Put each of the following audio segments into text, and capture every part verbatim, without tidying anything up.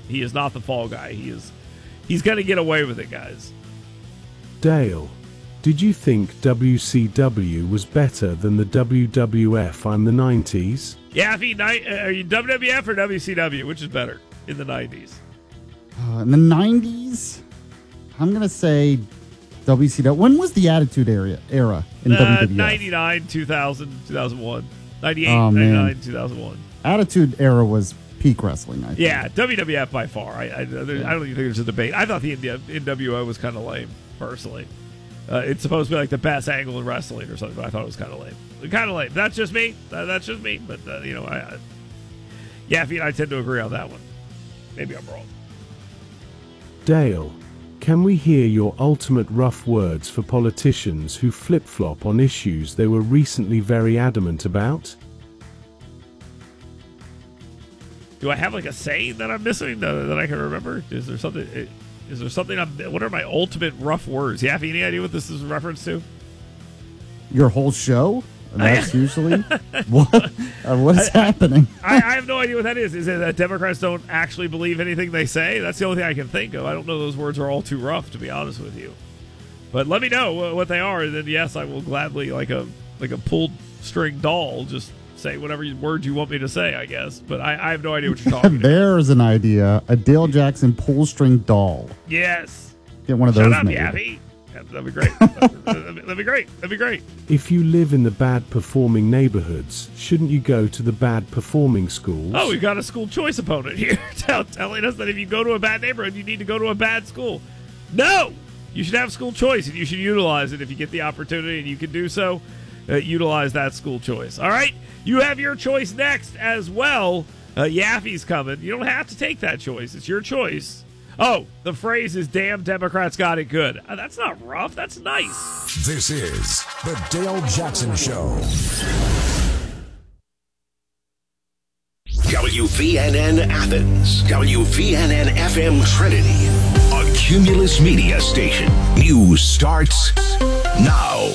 He is not the fall guy. He is. He's going to get away with it, guys. Dale, did you think W C W was better than the W W F in the nineties? Yeah, if he, are you W W F or W C W? Which is better in the nineties? Uh, in the nineties, I'm going to say W C W. When was the Attitude Era, era in uh, W W F? ninety-nine, two thousand, two thousand one. ninety-eight, oh, ninety-nine, two thousand one. Attitude Era was peak wrestling, I think. Yeah, W W F by far. I, I, I don't even think there's a debate. I thought the N W O was kind of lame, personally. Uh, it's supposed to be like the best angle in wrestling or something, but I thought it was kind of lame. Kind of lame. That's just me. Uh, that's just me. But, uh, you know, I, I, Yaffee and I tend to agree on that one. Maybe I'm wrong. Dale, can we hear your ultimate rough words for politicians who flip-flop on issues they were recently very adamant about? Do I have like a saying that I'm missing that, that I can remember? Is there something? Is there something? I'm, what are my ultimate rough words? Yaffee, any idea what this is a reference to? Your whole show? That's usually what? Uh, what is I, happening? I, I have no idea what that is. Is it that Democrats don't actually believe anything they say? That's the only thing I can think of. I don't know. Those words are all too rough, to be honest with you. But let me know what they are, and then yes, I will gladly, like a like a pulled string doll, just say whatever word you want me to say, I guess. But I, I have no idea what you're talking about. There's an idea. A Dale Jackson pull string doll. Yes. Get one of Shut those up, made. Yaffee. That'd be great. that'd, that'd be great. That'd be great. If you live in the bad performing neighborhoods, shouldn't you go to the bad performing schools? Oh, we've got a school choice opponent here tell, telling us that if you go to a bad neighborhood, you need to go to a bad school. No! You should have school choice, and you should utilize it if you get the opportunity, and you can do so. Uh, utilize that school choice. All right? You have your choice next as well. Uh, Yaffee's coming. You don't have to take that choice. It's your choice. Oh, the phrase is, damn Democrats got it good. Uh, that's not rough. That's nice. This is the Dale Jackson Show. W V N N Athens. W V N N F M Trinity. A Cumulus Media station. News starts now.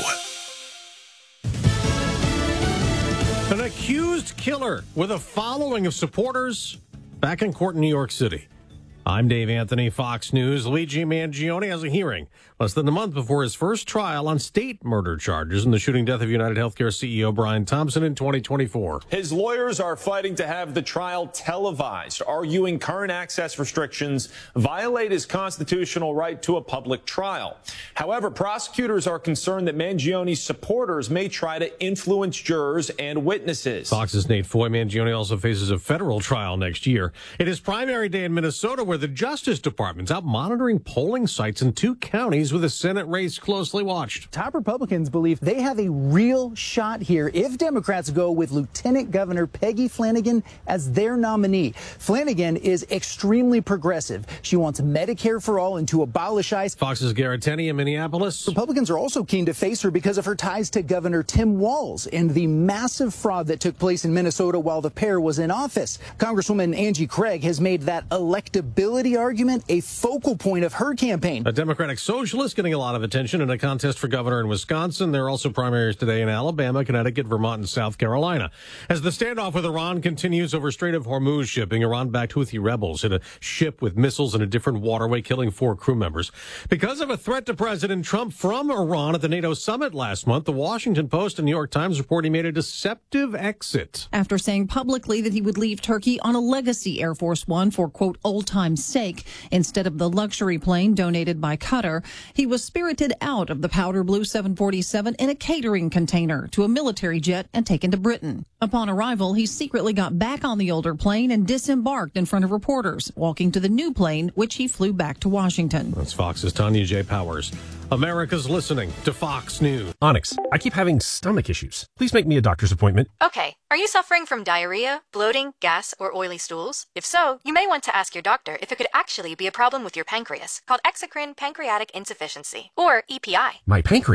An accused killer with a following of supporters back in court in New York City. I'm Dave Anthony, Fox News. Luigi Mangione has a hearing less than a month before his first trial on state murder charges in the shooting death of United Healthcare C E O Brian Thompson in twenty twenty-four. His lawyers are fighting to have the trial televised, arguing current access restrictions violate his constitutional right to a public trial. However, prosecutors are concerned that Mangione's supporters may try to influence jurors and witnesses. Fox's Nate Foy. Mangione also faces a federal trial next year. It is primary day in Minnesota, where the Justice Department's out monitoring polling sites in two counties with a Senate race closely watched. Top Republicans believe they have a real shot here if Democrats go with Lieutenant Governor Peggy Flanagan as their nominee. Flanagan is extremely progressive. She wants Medicare for all and to abolish ICE. Fox's Garrett Tenney in Minneapolis. Republicans are also keen to face her because of her ties to Governor Tim Walz and the massive fraud that took place in Minnesota while the pair was in office. Congresswoman Angie Craig has made that electability argument a focal point of her campaign. A Democratic socialist getting a lot of attention in a contest for governor in Wisconsin. There are also primaries today in Alabama, Connecticut, Vermont, and South Carolina. As the standoff with Iran continues over Strait of Hormuz shipping, Iran-backed Houthi rebels hit a ship with missiles in a different waterway, killing four crew members. Because of a threat to President Trump from Iran at the NATO summit last month, the Washington Post and New York Times report he made a deceptive exit. After saying publicly that he would leave Turkey on a legacy Air Force One for, quote, old time's sake, instead of the luxury plane donated by Qatar, he was spirited out of the powder blue seven forty-seven in a catering container to a military jet and taken to Britain. Upon arrival, he secretly got back on the older plane and disembarked in front of reporters, walking to the new plane, which he flew back to Washington. That's Fox's Tanya J. Powers. America's listening to Fox News. Onyx, I keep having stomach issues. Please make me a doctor's appointment. Okay. Are you suffering from diarrhea, bloating, gas, or oily stools? If so, you may want to ask your doctor if it could actually be a problem with your pancreas, called exocrine pancreatic insufficiency, or E P I. My pancreas?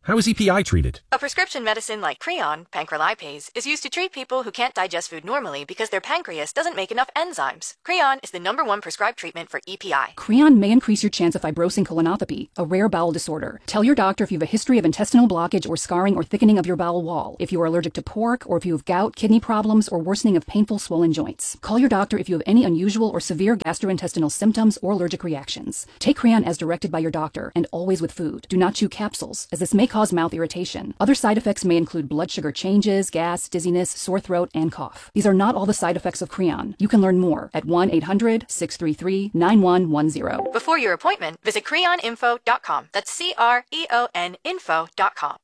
How is E P I treated? A prescription medicine like Creon, pancrelipase, is used to treat people who can't digest food normally because their pancreas doesn't make enough enzymes. Creon is the number one prescribed treatment for E P I. Creon may increase your chance of fibrosing colonopathy, a rare bowel disorder. Tell your doctor if you have a history of intestinal blockage or scarring or thickening of your bowel wall, if you are allergic to pork, or if you have gout, kidney problems, or worsening of painful swollen joints. Call your doctor if you have any unusual or severe gastrointestinal symptoms or allergic reactions. Take Creon as directed by your doctor, and always with food. Do not chew capsules, as this may cause mouth irritation. Other side effects may include blood sugar changes, gas, dizziness, sore throat, and cough. These are not all the side effects of Creon. You can learn more at one eight hundred, six three three, nine one one zero. Before your appointment, visit creon info dot com. That's C R E O N info dot com.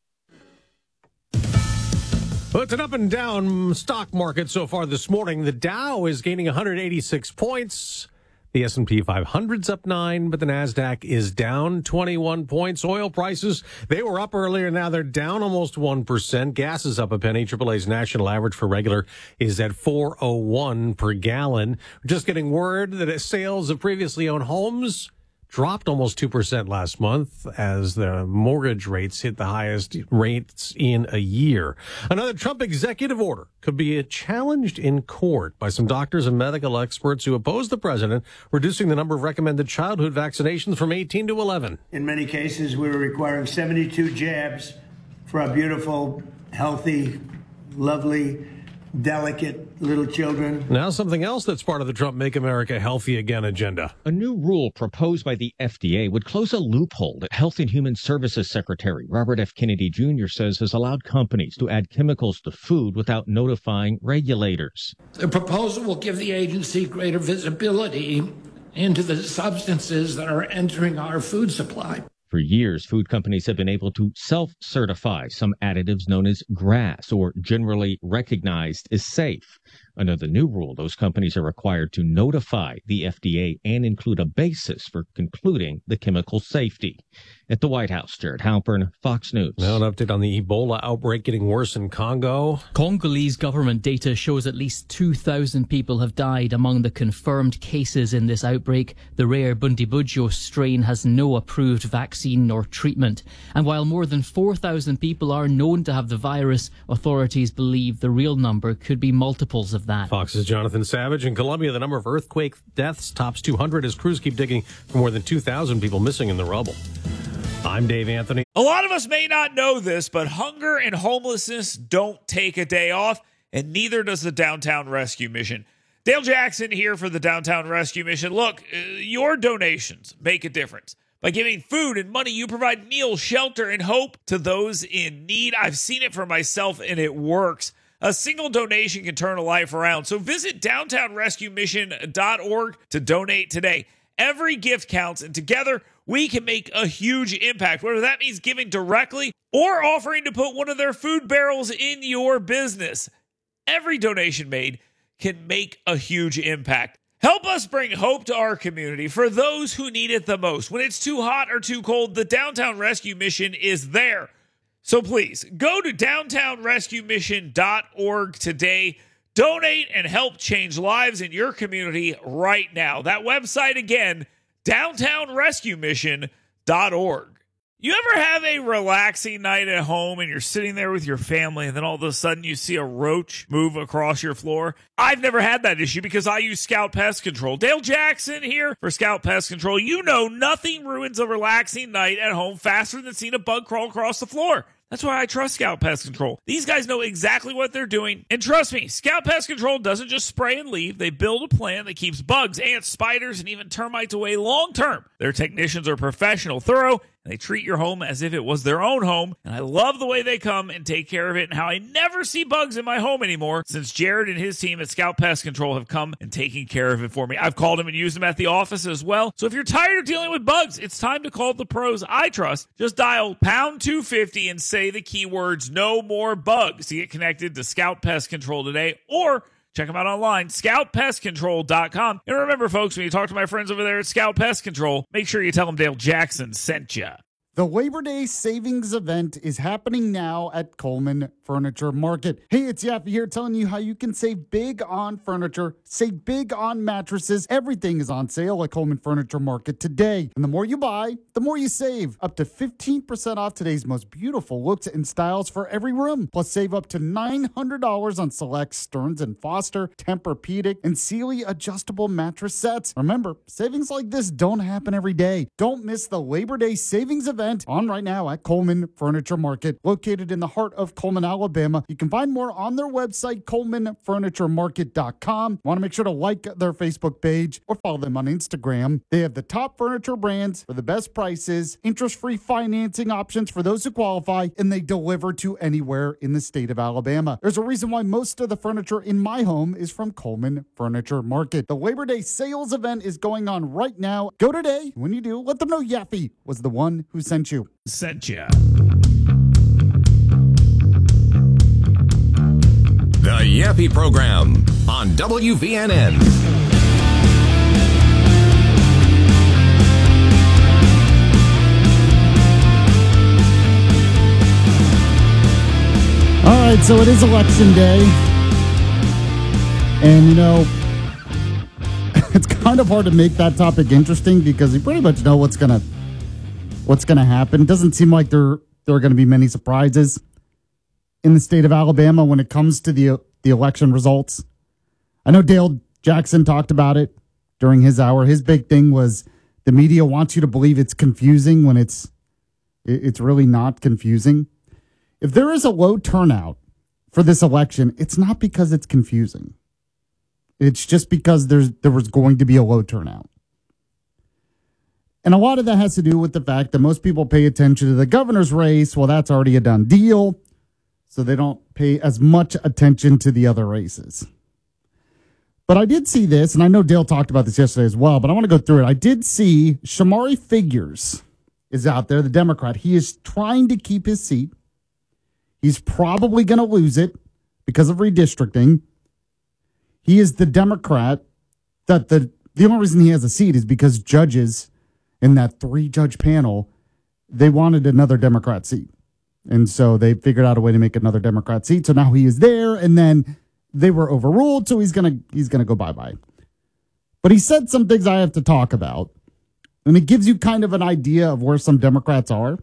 Well, it's an up and down stock market so far this morning. The Dow is gaining one hundred eighty-six points. The S and P five hundred's up nine, but the NASDAQ is down twenty-one points. Oil prices, they were up earlier. Now they're down almost one percent. Gas is up a penny. triple A's national average for regular is at four oh one per gallon. We're just getting word that sales of previously owned homes dropped almost two percent last month as the mortgage rates hit the highest rates in a year. Another Trump executive order could be challenged in court by some doctors and medical experts who oppose the president reducing the number of recommended childhood vaccinations from eighteen to eleven. In many cases, we were requiring seventy-two jabs for our beautiful, healthy, lovely, delicate little children. Now something else that's part of the Trump Make America Healthy Again agenda. A new rule proposed by the F D A would close a loophole that Health and Human Services Secretary Robert F. Kennedy Junior says has allowed companies to add chemicals to food without notifying regulators. The proposal will give the agency greater visibility into the substances that are entering our food supply. For years, food companies have been able to self-certify some additives known as GRAS, or generally recognized as safe. Under the new rule, those companies are required to notify the F D A and include a basis for concluding the chemical safety. At the White House, Jared Halpern, Fox News. Now an update on the Ebola outbreak getting worse in Congo. Congolese government data shows at least two thousand people have died among the confirmed cases in this outbreak. The rare Bundibugyo strain has no approved vaccine nor treatment. And while more than four thousand people are known to have the virus, authorities believe the real number could be multiples of that. Fox's Jonathan Savage. In Colombia, the number of earthquake deaths tops two hundred as crews keep digging for more than two thousand people missing in the rubble. I'm Dave Anthony. A lot of us may not know this, but hunger and homelessness don't take a day off, and neither does the Downtown Rescue Mission. Dale Jackson here for the Downtown Rescue Mission. Look, uh, your donations make a difference. By giving food and money, you provide meals, shelter, and hope to those in need. I've seen it for myself, and it works. A single donation can turn a life around. So visit downtown rescue mission dot org to donate today. Every gift counts, and together we can make a huge impact, whether that means giving directly or offering to put one of their food barrels in your business. Every donation made can make a huge impact. Help us bring hope to our community for those who need it the most. When it's too hot or too cold, the Downtown Rescue Mission is there. So please, go to downtown rescue mission dot org today. Donate and help change lives in your community right now. That website again, downtown rescue mission dot org. You ever have a relaxing night at home and you're sitting there with your family and then all of a sudden you see a roach move across your floor? I've never had that issue because I use Scout Pest Control. Dale Jackson here for Scout Pest Control. You know nothing ruins a relaxing night at home faster than seeing a bug crawl across the floor. That's why I trust Scout Pest Control. These guys know exactly what they're doing. And trust me, Scout Pest Control doesn't just spray and leave. They build a plan that keeps bugs, ants, spiders, and even termites away long term. Their technicians are professional, thorough, and they treat your home as if it was their own home. And I love the way they come and take care of it and how I never see bugs in my home anymore since Jared and his team at Scout Pest Control have come and taken care of it for me. I've called them and used them at the office as well. So if you're tired of dealing with bugs, it's time to call the pros I trust. Just dial pound two fifty and say the keywords no more bugs to get connected to Scout Pest Control today, or check them out online, scout pest control dot com. And remember, folks, when you talk to my friends over there at Scout Pest Control, make sure you tell them Dale Jackson sent you. The Labor Day savings event is happening now at Coleman Furniture Market. Hey, it's Yaffe here telling you how you can save big on furniture, save big on mattresses. Everything is on sale at Coleman Furniture Market today. And the more you buy, the more you save. Up to fifteen percent off today's most beautiful looks and styles for every room. Plus, save up to nine hundred dollars on select Stearns and Foster, Tempur-Pedic, and Sealy adjustable mattress sets. Remember, savings like this don't happen every day. Don't miss the Labor Day savings event on right now at Coleman Furniture Market, located in the heart of Coleman, Alabama. You can find more on their website, coleman furniture market dot com. Want to make sure to like their Facebook page or follow them on Instagram. They have the top furniture brands for the best prices, interest-free financing options for those who qualify, and they deliver to anywhere in the state of Alabama. There's a reason why most of the furniture in my home is from Coleman Furniture Market. The Labor Day sales event is going on right now. Go today. When you do, let them know Yaffe was the one who sent you. Sent you. The Yaffe Program on W V N N. All right, so it is election day. And, you know, it's kind of hard to make that topic interesting because you pretty much know what's going to what's going to happen. It doesn't seem like there, there are going to be many surprises in the state of Alabama when it comes to the the election results. I know Dale Jackson talked about it during his hour. His big thing was the media wants you to believe it's confusing when it's it's really not confusing. If there is a low turnout for this election, it's not because it's confusing. It's just because there's there was going to be a low turnout. And a lot of that has to do with the fact that most people pay attention to the governor's race. Well, that's already a done deal. So they don't pay as much attention to the other races. But I did see this, and I know Dale talked about this yesterday as well, but I want to go through it. I did see Shamari Figures is out there, the Democrat. He is trying to keep his seat. He's probably going to lose it because of redistricting. He is the Democrat that the, the only reason he has a seat is because judges in that three-judge panel, they wanted another Democrat seat. And so they figured out a way to make another Democrat seat. So now he is there, and then they were overruled, so he's gonna he's gonna go bye-bye. But he said some things I have to talk about, and it gives you kind of an idea of where some Democrats are,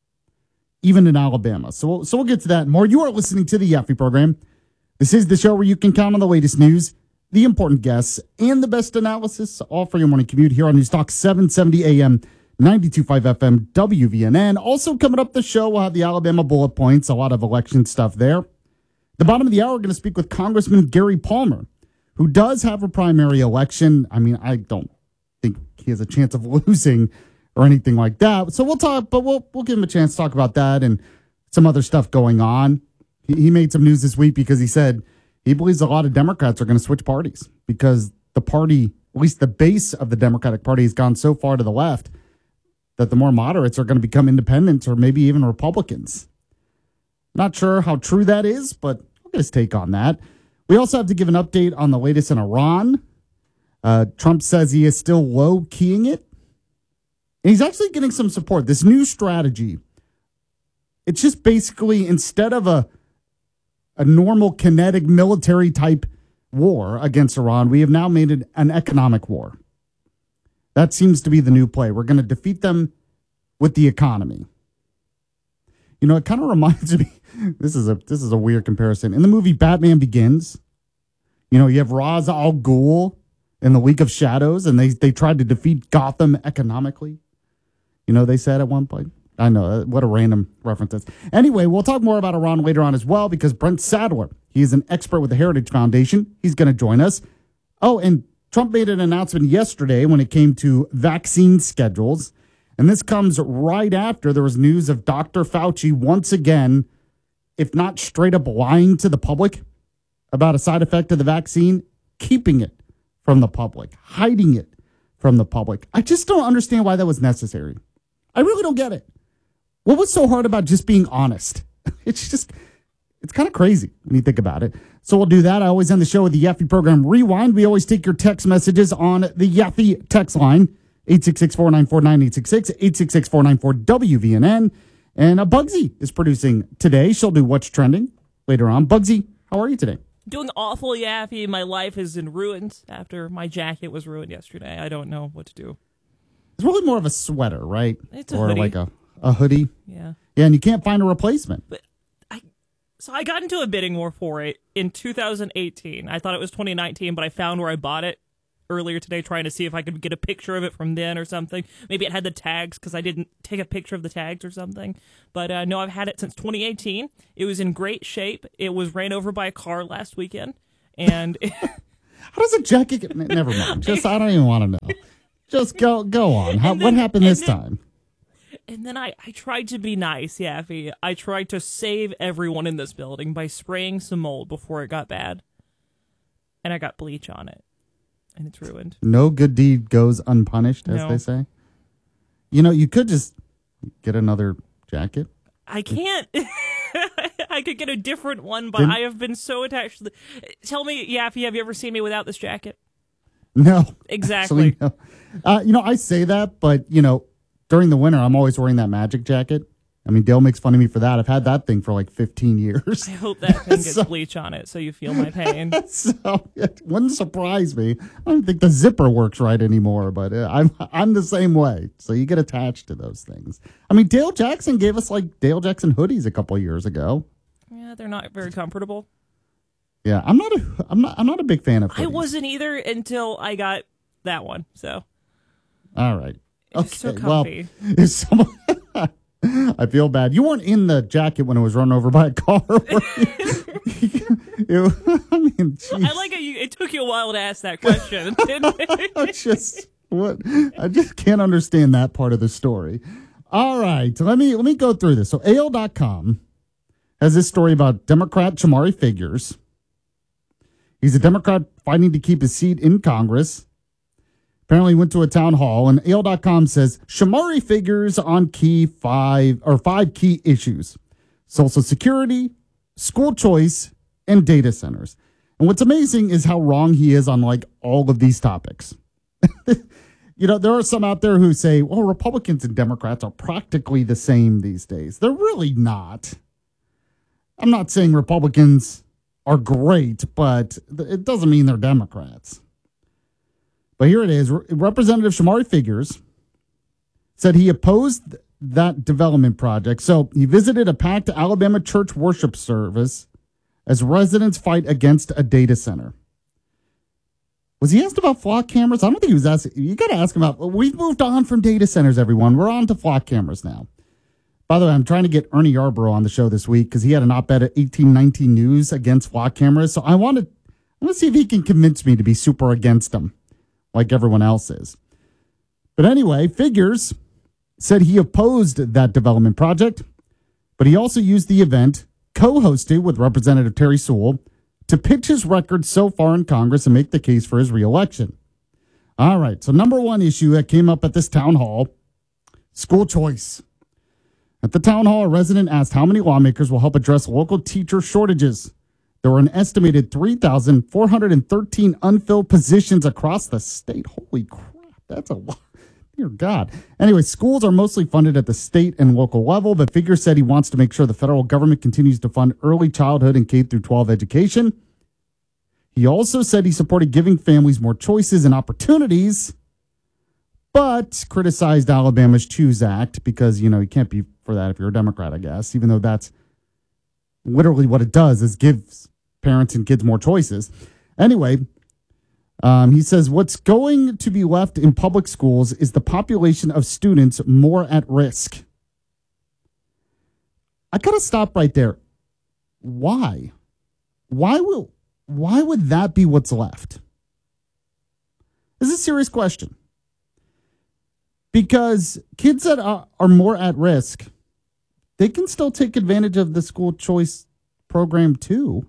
even in Alabama. So we'll, so we'll get to that and more. You are listening to the Yaffe Program. This is the show where you can count on the latest news, the important guests, and the best analysis, all for your morning commute here on News Talk seven seventy A M, ninety-two point five F M, W V N N. Also coming up the show, we'll have the Alabama bullet points, a lot of election stuff there. The bottom of the hour, we're going to speak with Congressman Gary Palmer, who does have a primary election. I mean, I don't think he has a chance of losing or anything like that. So we'll talk, but we'll we'll give him a chance to talk about that and some other stuff going on. He, he made some news this week because he said he believes a lot of Democrats are going to switch parties because the party, at least the base of the Democratic Party, has gone so far to the left that the more moderates are going to become independents or maybe even Republicans. Not sure how true that is, but I'll get his take on that. We also have to give an update on the latest in Iran. Uh, Trump says he is still low-keying it. And he's actually getting some support. This new strategy, it's just basically instead of a a normal kinetic military type war against Iran, we have now made it an economic war. That seems to be the new play. We're going to defeat them with the economy. You know, it kind of reminds me, this is a this is a weird comparison. In the movie Batman Begins, you know, you have Ra's al Ghul in the League of Shadows, and they, they tried to defeat Gotham economically. You know, they said at one point. I know, what a random reference is. Anyway, we'll talk more about Iran later on as well because Brent Sadler, he's an expert with the Heritage Foundation. He's going to join us. Oh, and Trump made an announcement yesterday when it came to vaccine schedules. And this comes right after there was news of Doctor Fauci once again, if not straight up lying to the public about a side effect of the vaccine, keeping it from the public, hiding it from the public. I just don't understand why that was necessary. I really don't get it. What was so hard about just being honest? It's just, it's kind of crazy when you think about it. So we'll do that. I always end the show with the Yaffe Program Rewind. We always take your text messages on the Yaffe text line, eight six six, four nine four, nine eight six six, eight six six, four nine four, W V N N. And uh, Bugsy is producing today. She'll do What's Trending later on. Bugsy, how are you today? Doing awful, Yaffy. My life is in ruins after my jacket was ruined yesterday. I don't know what to do. It's really more of a sweater, right? It's a or hoodie. like a, a hoodie. Yeah. Yeah, and you can't find a replacement. But I, so I got into a bidding war for it in two thousand eighteen. I thought it was twenty nineteen, but I found where I bought it earlier today, trying to see if I could get a picture of it from then or something. Maybe it had the tags because I didn't take a picture of the tags or something. But uh, no, I've had it since twenty eighteen. It was in great shape. It was ran over by a car last weekend. And how does a jacket get... Never mind. Just, I don't even want to know. Just go go on. How, then, what happened this then, time? And then I, I tried to be nice, Yaffy. I tried to save everyone in this building by spraying some mold before it got bad. And I got bleach on it. And it's ruined. No good deed goes unpunished, as No. they say. You know, you could just get another jacket. I can't. I could get a different one, but Didn't- I have been so attached to the... Tell me, Yaffy, have you ever seen me without this jacket? No. Exactly. Actually, no. Uh, you know, I say that, but, you know, during the winter, I'm always wearing that magic jacket. I mean, Dale makes fun of me for that. I've had that thing for like fifteen years. I hope that thing gets So- bleach on it so you feel my pain. So it wouldn't surprise me. I don't think the zipper works right anymore, but uh, I'm I'm the same way. So you get attached to those things. I mean, Dale Jackson gave us like Dale Jackson hoodies a couple of years ago. Yeah, they're not very comfortable. Yeah, I'm not a I'm not I'm not a big fan of I hoodies. wasn't either until I got that one, so... All right. Okay. It's so well, comfy. if someone I feel bad. You weren't in the jacket when it was run over by a car. Were you? You- I mean, geez. I like how you, it took you a while to ask that question, didn't it? I just what I just can't understand that part of the story. All right, let me let me go through this. So A L dot com has this story about Democrat Shamari Figures. He's a Democrat fighting to keep his seat in Congress. Apparently went to a town hall, and A L dot com says Shamari Figures on key five or five key issues: Social Security, school choice, and data centers. And what's amazing is how wrong he is on like all of these topics. You know, there are some out there who say, well, Republicans and Democrats are practically the same these days. They're really not. I'm not saying Republicans are great, but it doesn't mean they're Democrats. But here it is. Representative Shamari Figures said he opposed that development project. So he visited a packed Alabama church worship service as residents fight against a data center. Was he asked about flock cameras? I don't think he was asked. You got to ask him about. We've moved on from data centers, everyone. We're on to flock cameras now. By the way, I'm trying to get Ernie Yarborough on the show this week because he had an op-ed at eighteen nineteen News against flock cameras. So I want to, I want to see if he can convince me to be super against them, like everyone else is. But anyway, Figures said he opposed that development project, but he also used the event, co-hosted with Representative Terry Sewell, to pitch his record so far in Congress and make the case for his reelection. All right, so number one issue that came up at this town hall, school choice. At the town hall, a resident asked how many lawmakers will help address local teacher shortages. There were an estimated three thousand four hundred thirteen unfilled positions across the state. Holy crap, that's a lot. Dear God. Anyway, schools are mostly funded at the state and local level, but Figures said he wants to make sure the federal government continues to fund early childhood and K through twelve education. He also said he supported giving families more choices and opportunities, but criticized Alabama's Choose Act because, you know, you can't be for that if you're a Democrat, I guess, even though that's literally what it does is gives parents and kids more choices. Anyway, Um, he says what's going to be left in public schools is the population of students more at risk. I gotta stop right there. Why? Why will? Why would that be what's left? This is a serious question. Because kids that are, are more at risk, they can still take advantage of the school choice program too.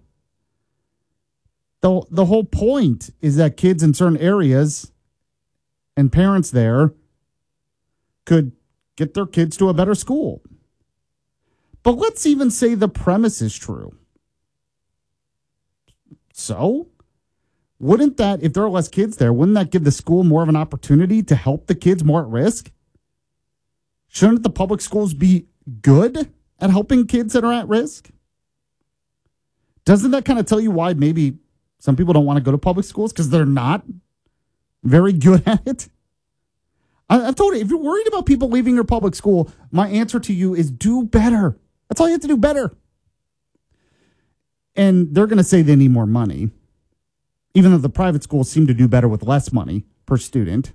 The, the whole point is that kids in certain areas and parents there could get their kids to a better school. But let's even say the premise is true. So, wouldn't that, if there are less kids there, wouldn't that give the school more of an opportunity to help the kids more at risk? Shouldn't the public schools be good at helping kids that are at risk? Doesn't that kind of tell you why maybe some people don't want to go to public schools? Because they're not very good at it? I, I've told you, if you're worried about people leaving your public school, my answer to you is do better. That's all you have to do, better. And they're going to say they need more money, even though the private schools seem to do better with less money per student.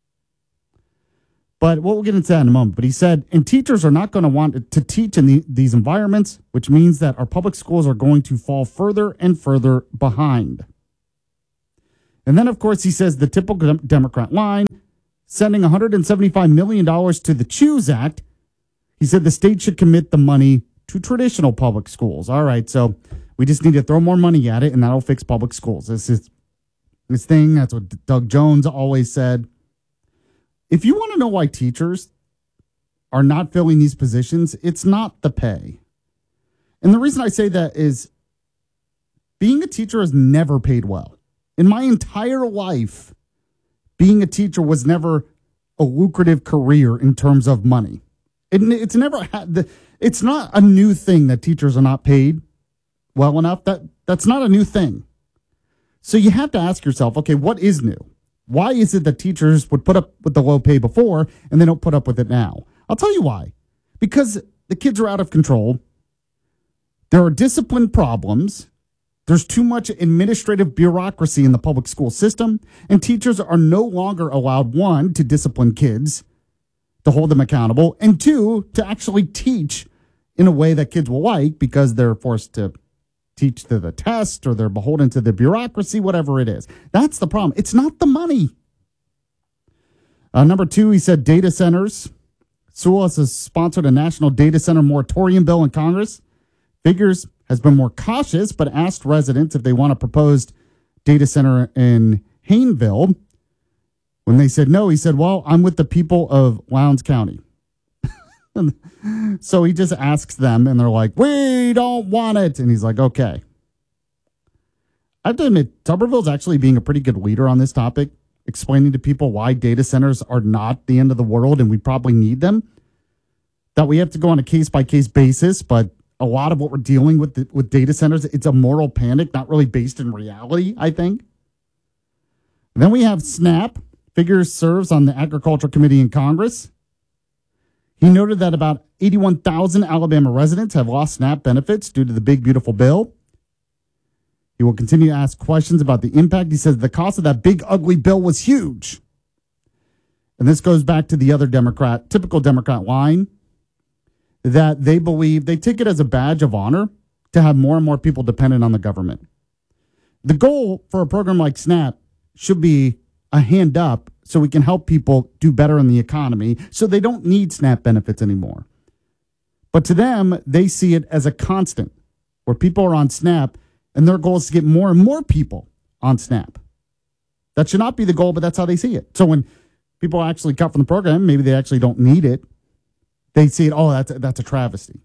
But we'll get into that in a moment. But he said, and teachers are not going to want to teach in the, these environments, which means that our public schools are going to fall further and further behind. And then, of course, he says the typical Democrat line, sending one hundred seventy-five million dollars to the CHOOSE Act. He said the state should commit the money to traditional public schools. All right, so we just need to throw more money at it, and that'll fix public schools. This is this thing. That's what Doug Jones always said. If you want to know why teachers are not filling these positions, it's not the pay. And the reason I say that is being a teacher is never paid well. In my entire life, being a teacher was never a lucrative career in terms of money. It, it's never had the, it's not a new thing that teachers are not paid well enough. That that's not a new thing. So you have to ask yourself, okay, what is new? Why is it that teachers would put up with the low pay before and they don't put up with it now? I'll tell you why. Because the kids are out of control. There are discipline problems. There's too much administrative bureaucracy in the public school system, and teachers are no longer allowed, one, to discipline kids, to hold them accountable, and two, to actually teach in a way that kids will like because they're forced to teach to the test or they're beholden to the bureaucracy, whatever it is. That's the problem. It's not the money. Uh, number two, he said data centers. Sewell has sponsored a national data center moratorium bill in Congress. Figures has been more cautious, but asked residents if they want a proposed data center in Hayneville. When they said no, he said, well, I'm with the people of Lowndes County. So he just asks them, and they're like, we don't want it. And he's like, okay. I have to admit, Tuberville's actually being a pretty good leader on this topic, explaining to people why data centers are not the end of the world and we probably need them. That we have to go on a case-by-case basis, but a lot of what we're dealing with the, with data centers, it's a moral panic, not really based in reality, I think. And then we have SNAP. Figures serves on the Agriculture Committee in Congress. He noted that about eighty-one thousand Alabama residents have lost SNAP benefits due to the big, beautiful bill. He will continue to ask questions about the impact. He says the cost of that big, ugly bill was huge. And this goes back to the other Democrat, typical Democrat line, that they believe they take it as a badge of honor to have more and more people dependent on the government. The goal for a program like SNAP should be a hand up so we can help people do better in the economy so they don't need SNAP benefits anymore. But to them, they see it as a constant where people are on SNAP and their goal is to get more and more people on SNAP. That should not be the goal, but that's how they see it. So when people actually cut from the program, maybe they actually don't need it. They see it, oh, that's a, that's a travesty.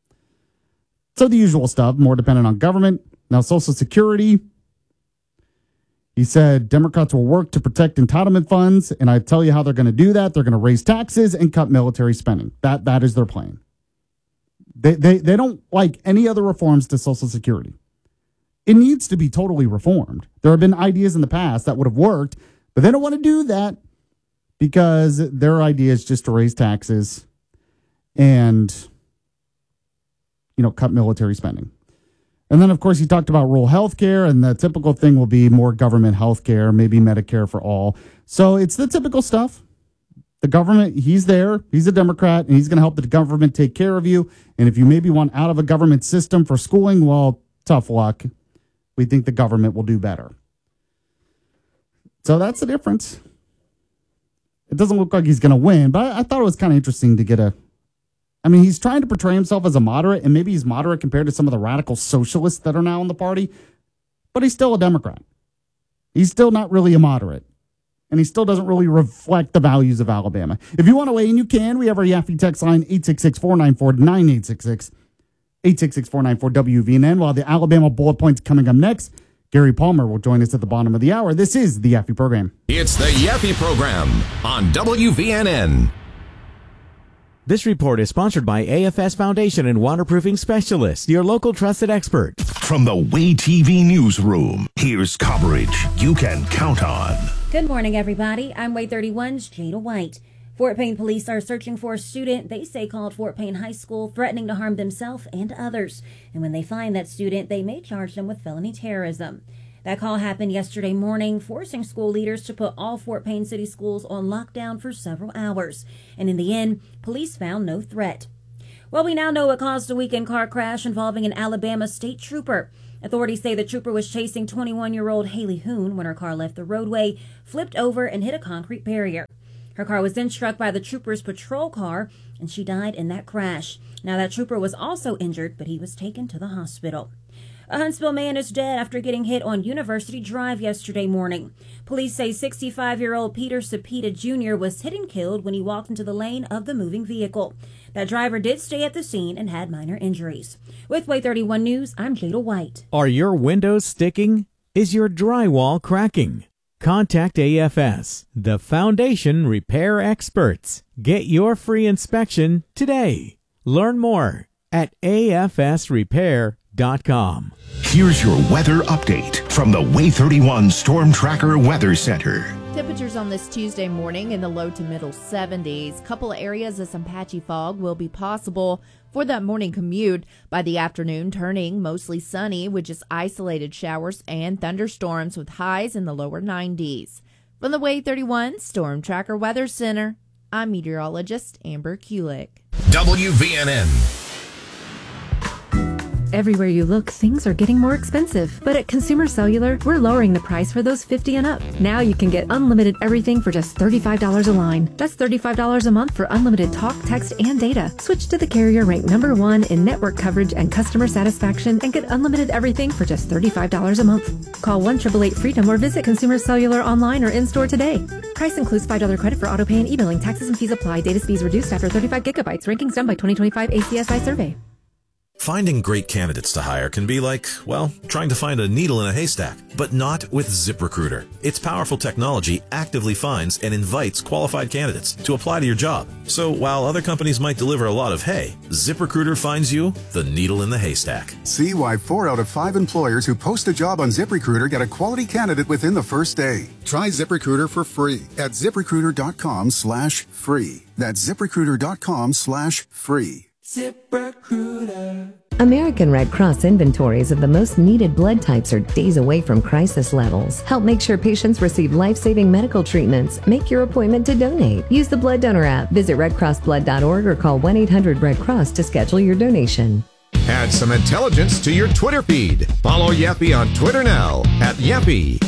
So the usual stuff, more dependent on government. Now, Social Security. He said Democrats will work to protect entitlement funds, and I tell you how they're going to do that. They're going to raise taxes and cut military spending. That That is their plan. They, they, they don't like any other reforms to Social Security. It needs to be totally reformed. There have been ideas in the past that would have worked, but they don't want to do that because their idea is just to raise taxes and, you know, cut military spending. And then, of course, he talked about rural health care, and the typical thing will be more government health care, maybe Medicare for all. So it's the typical stuff. The government, he's there, he's a Democrat, and he's going to help the government take care of you. And if you maybe want out of a government system for schooling, well, tough luck. We think the government will do better. So that's the difference. It doesn't look like he's going to win, but I, I thought it was kind of interesting to get a... I mean, he's trying to portray himself as a moderate, and maybe he's moderate compared to some of the radical socialists that are now in the party, but he's still a Democrat. He's still not really a moderate, and he still doesn't really reflect the values of Alabama. If you want to weigh in, you can. We have our Yaffe text line, eight six six, four nine four, nine eight six six, eight six six, four nine four, W V N N. While the Alabama bullet points coming up next, Gary Palmer will join us at the bottom of the hour. This is the Yaffe Program. It's the Yaffe Program on W V N N. This report is sponsored by A F S Foundation and Waterproofing Specialists, your local trusted expert. From the Way T V newsroom, here's coverage you can count on. Good morning, everybody. I'm Way thirty-one's Jada White. Fort Payne police are searching for a student they say called Fort Payne High School, threatening to harm themselves and others. And when they find that student, they may charge them with felony terrorism. That call happened yesterday morning, forcing school leaders to put all Fort Payne City schools on lockdown for several hours. And in the end, police found no threat. Well, we now know what caused a weekend car crash involving an Alabama state trooper. Authorities say the trooper was chasing twenty-one-year-old Haley Hoon when her car left the roadway, flipped over, and hit a concrete barrier. Her car was then struck by the trooper's patrol car, and she died in that crash. Now, that trooper was also injured, but he was taken to the hospital. A Huntsville man is dead after getting hit on University Drive yesterday morning. Police say sixty-five-year-old Peter Cepeda Junior was hit and killed when he walked into the lane of the moving vehicle. That driver did stay at the scene and had minor injuries. With Way thirty-one News, I'm Jada White. Are your windows sticking? Is your drywall cracking? Contact A F S, the Foundation Repair Experts. Get your free inspection today. Learn more at A F S repair dot com. Here's your weather update from the Way thirty-one Storm Tracker Weather Center. Temperatures on this Tuesday morning in the low to middle seventies. Couple of areas of some patchy fog will be possible for that morning commute. By the afternoon, turning mostly sunny with just isolated showers and thunderstorms with highs in the lower nineties. From the Way thirty-one Storm Tracker Weather Center, I'm meteorologist Amber Kulik. W V N N. Everywhere you look, things are getting more expensive. But at Consumer Cellular, we're lowering the price for those fifty and up. Now you can get unlimited everything for just thirty-five dollars a line. That's thirty-five dollars a month for unlimited talk, text, and data. Switch to the carrier ranked number one in network coverage and customer satisfaction and get unlimited everything for just thirty-five dollars a month. Call one eight eight eight FREEDOM or visit Consumer Cellular online or in-store today. Price includes five dollars credit for autopay and e-billing. Taxes and fees apply. Data speeds reduced after thirty-five gigabytes. Rankings done by twenty twenty-five A C S I survey. Finding great candidates to hire can be like, well, trying to find a needle in a haystack, but not with ZipRecruiter. Its powerful technology actively finds and invites qualified candidates to apply to your job. So while other companies might deliver a lot of hay, ZipRecruiter finds you the needle in the haystack. See why four out of five employers who post a job on ZipRecruiter get a quality candidate within the first day. Try ZipRecruiter for free at ZipRecruiter.com slash free. That's ZipRecruiter.com slash free. ZipRecruiter. American Red Cross inventories of the most needed blood types are days away from crisis levels. Help make sure patients receive life-saving medical treatments. Make your appointment to donate. Use the Blood Donor app. Visit red cross blood dot org or call one eight hundred red cross to schedule your donation. Add some intelligence to your Twitter feed. Follow Yaffe on Twitter now at Yaffe.